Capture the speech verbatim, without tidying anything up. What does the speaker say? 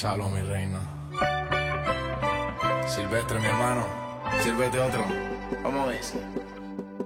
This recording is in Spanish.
Shalom, mi reina. Silvestre, mi hermano. Sírvete otro. Vamos a ver.